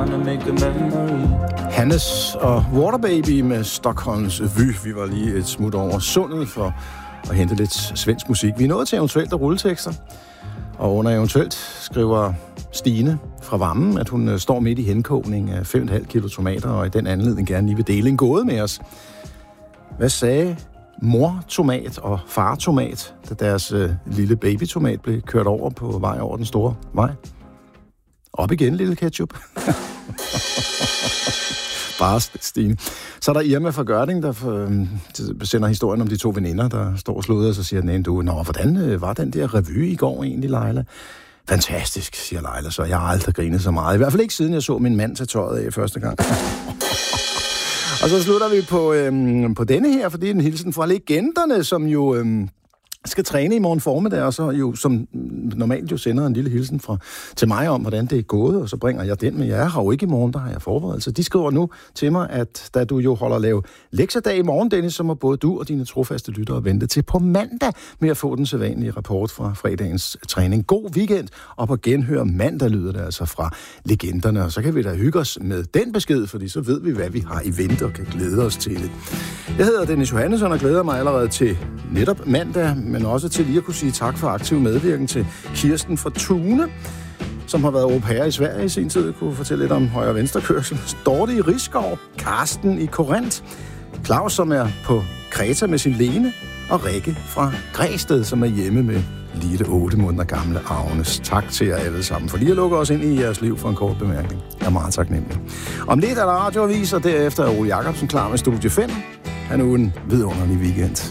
time to make the memory. Hannes og Waterbaby med Stockholms Vy. Vi var lige et smut over sundet for at hente lidt svensk musik. Vi er nået til eventuelt at rulletekster. Og under eventuelt skriver Stine fra Vammen, at hun står midt i henkogning af 5,5 kilo tomater, og i den anledning gerne lige vil dele en gåde med os. Hvad sagde mor-tomat og far-tomat, da deres lille baby-tomat blev kørt over på vej over den store vej? Op igen, lille ketchup. Bare Stine. Så er der Irma fra Gørding, der sender historien om de to veninder, der står og slåede, og så siger den ene, hvordan var den der revy i går egentlig, Leila? Fantastisk, siger Leila, så jeg har aldrig grinet så meget. I hvert fald ikke siden jeg så min mand tage tøjet af første gang. Og så slutter vi på denne her, for det er en hilsen fra legenderne, som jo skal træne i morgen formiddag, og så jo som normalt jo sender en lille hilsen til mig om, hvordan det er gået, og så bringer jeg den med jer. Jeg har jo ikke i morgen, der har jeg forberedt. Så de skriver nu til mig, at da du jo holder lave lektiedag i morgen, Dennis, så må både du og dine trofaste lyttere vente til på mandag med at få den sædvanlige rapport fra fredagens træning. God weekend, og på genhør mandag lyder det altså fra legenderne, og så kan vi da hygge os med den besked, fordi så ved vi, hvad vi har i vente og kan glæde os til det. Jeg hedder Dennis Johannesson og glæder mig allerede til netop mandag, men også til lige at kunne sige tak for aktiv medvirken til Kirsten fra Tune, som har været au pair i Sverige i sin tid, kunne fortælle lidt om højre- og venstrekørsel. Dorte i Risskov, Karsten i Korinth, Claus, som er på Kreta med sin Lene, og Rikke fra Græsted, som er hjemme med lille 8 måneder gamle Agnes. Tak til jer alle sammen for lige at lukke os ind i jeres liv for en kort bemærkning. Jeg er meget taknemmelig. Om lidt er der radioavis, og derefter er Ole Jacobsen klar med Studie 5. Han er en vidunderlig weekend.